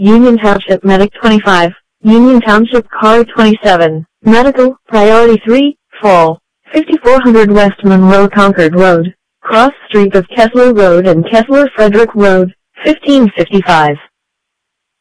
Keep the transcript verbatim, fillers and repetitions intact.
Union Township Medic twenty-five, Union Township Car twenty-seven, Medical, Priority three, Fall, fifty-four hundred West Monroe Concord Road, cross street of Kessler Road and Kessler Frederick Road, fifteen fifty-five.